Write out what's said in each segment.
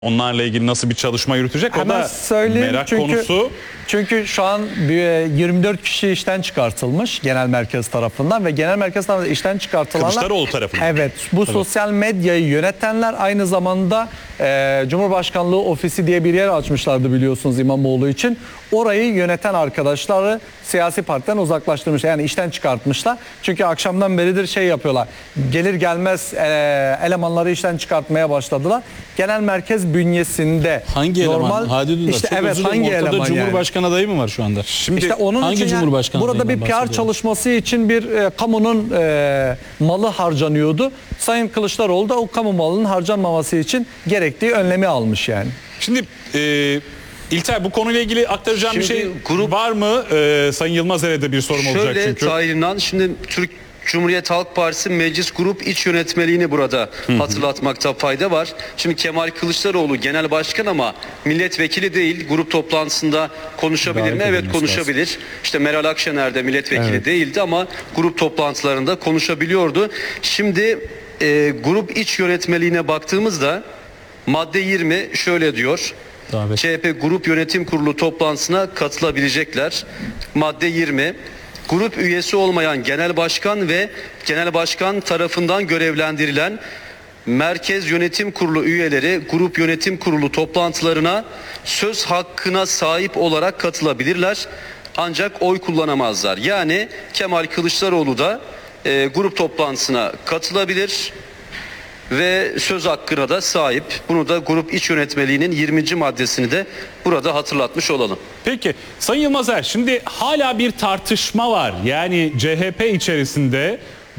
onlarla ilgili nasıl bir çalışma yürütecek? Hemen o da söyleyeyim merak çünkü, konusu. Çünkü şu an 24 kişi işten çıkartılmış genel merkez tarafından ve genel merkez tarafından işten çıkartılanlar... Kılıçdaroğlu tarafından. Evet, bu sosyal medyayı yönetenler aynı zamanda Cumhurbaşkanlığı ofisi diye bir yer açmışlardı biliyorsunuz İmamoğlu için. Orayı yöneten arkadaşları siyasi partiden uzaklaştırmışlar. Yani işten çıkartmışlar. Çünkü akşamdan beridir şey yapıyorlar. Gelir gelmez elemanları işten çıkartmaya başladılar. Genel merkez bünyesinde hangi normal, eleman? Hadi Dündar. işte Çok evet, özür dilerim. hangi Ortada eleman Cumhurbaşkanı adayı mı var şu anda? Şimdi İşte onun hangi için Cumhurbaşkanı burada bir adayından PR bahsediyoruz? çalışması için bir kamunun malı harcanıyordu. Sayın Kılıçdaroğlu da o kamu malının harcanmaması için gerektiği önlemi almış yani. Şimdi İlter, bu konuyla ilgili aktaracağım bir Şimdi şey grup- var mı? Sayın Yılmazer'e de bir sorum olacak Şöyle çünkü. Tahir İnan, şimdi Türk Cumhuriyet Halk Partisi Meclis Grup İç Yönetmeliğini burada hatırlatmakta fayda var. Şimdi Kemal Kılıçdaroğlu genel başkan ama milletvekili değil. Grup toplantısında konuşabilir mi? Evet, konuşabilir. İşte Meral Akşener de milletvekili değildi ama grup toplantılarında konuşabiliyordu. Şimdi grup iç yönetmeliğine baktığımızda madde 20 şöyle diyor. Tabii. CHP Grup Yönetim Kurulu toplantısına katılabilecekler. Madde 20. Grup üyesi olmayan genel başkan ve genel başkan tarafından görevlendirilen Merkez Yönetim Kurulu üyeleri grup yönetim kurulu toplantılarına söz hakkına sahip olarak katılabilirler. Ancak oy kullanamazlar. Yani Kemal Kılıçdaroğlu da grup toplantısına katılabilir ve söz hakkına da sahip. Bunu da grup iç yönetmeliğinin 20. maddesini de burada hatırlatmış olalım. Peki Sayın Yılmazer, şimdi hala bir tartışma var. Yani CHP içerisinde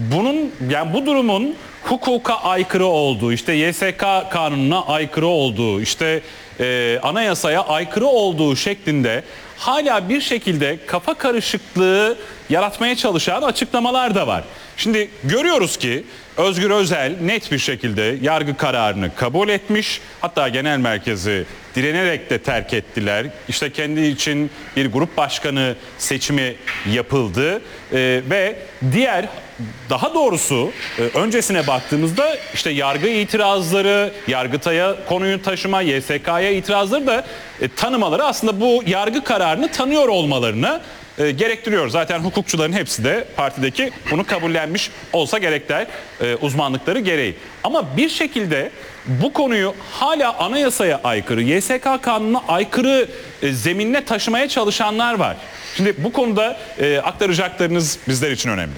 bu durumun hukuka aykırı olduğu, işte YSK kanununa aykırı olduğu, işte anayasaya aykırı olduğu şeklinde hala bir şekilde kafa karışıklığı yaratmaya çalışan açıklamalar da var. Şimdi görüyoruz ki Özgür Özel net bir şekilde yargı kararını kabul etmiş. Hatta genel merkezi direnerek de terk ettiler. İşte kendi için bir grup başkanı seçimi yapıldı. Ve daha doğrusu öncesine baktığımızda işte yargı itirazları, Yargıtay'a konuyu taşıma, YSK'ya itirazları da tanımaları aslında bu yargı kararını tanıyor olmalarını gerektiriyor. Zaten hukukçuların hepsi de partideki bunu kabullenmiş olsa gerek der uzmanlıkları gereği. Ama bir şekilde bu konuyu hala anayasaya aykırı, YSK kanununa aykırı zeminine taşımaya çalışanlar var. Şimdi bu konuda aktaracaklarınız bizler için önemli.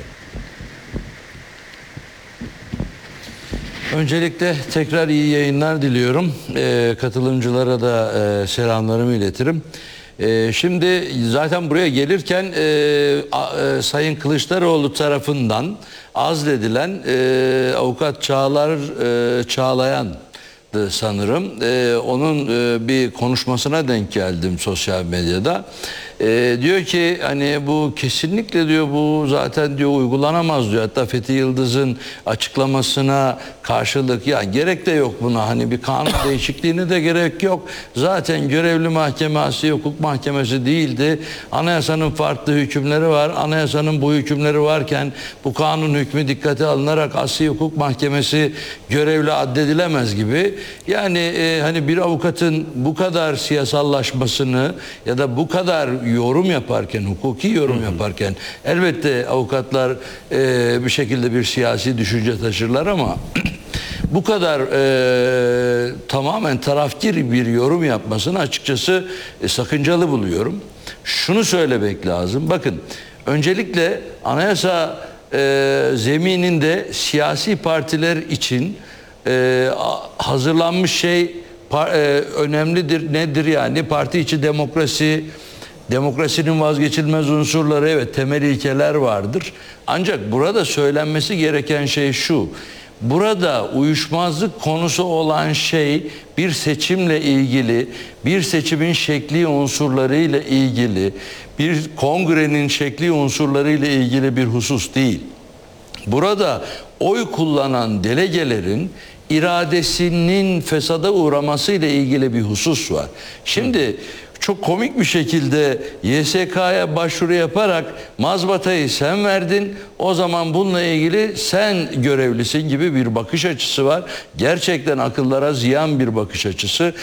Öncelikle tekrar iyi yayınlar diliyorum. Katılımcılara da selamlarımı iletirim. Şimdi zaten buraya gelirken Sayın Kılıçdaroğlu tarafından azledilen avukat Çağlayan'dı sanırım. Onun bir konuşmasına denk geldim sosyal medyada. Diyor ki hani bu kesinlikle diyor bu zaten diyor uygulanamaz diyor. Hatta Fethi Yıldız'ın açıklamasına karşılık ya gerek de yok buna, hani bir kanun değişikliğine de gerek yok. Zaten görevli mahkeme Asli Hukuk Mahkemesi değildi. Anayasanın farklı hükümleri var. Anayasanın bu hükümleri varken bu kanun hükmü dikkate alınarak Asli Hukuk Mahkemesi görevli addedilemez gibi. Yani hani bir avukatın bu kadar siyasallaşmasını ya da bu kadar yorum yaparken, hukuki yorum yaparken elbette avukatlar bir şekilde bir siyasi düşünce taşırlar ama bu kadar tamamen tarafkir bir yorum yapmasını açıkçası sakıncalı buluyorum. Şunu söylemek lazım. Bakın, öncelikle anayasa zemininde siyasi partiler için hazırlanmış şey önemlidir. Nedir yani? Parti içi demokrasi, demokrasinin vazgeçilmez unsurları, evet, temel ilkeler vardır. Ancak burada söylenmesi gereken şey şu: burada uyuşmazlık konusu olan şey bir seçimle ilgili, bir seçimin şekli unsurlarıyla ilgili, bir kongrenin şekli unsurlarıyla ilgili bir husus değil. Burada oy kullanan delegelerin iradesinin fesada uğraması ile ilgili bir husus var. Şimdi çok komik bir şekilde YSK'ya başvuru yaparak mazbatayı sen verdin, o zaman bununla ilgili sen görevlisin gibi bir bakış açısı var. Gerçekten akıllara ziyan bir bakış açısı.